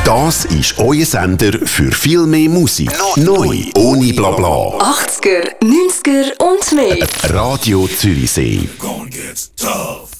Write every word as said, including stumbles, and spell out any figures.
Das ist euer Sender für viel mehr Musik. Neu, ohne Blabla. achtziger, neunziger und mehr. Radio Zürichsee. Gonna get tough.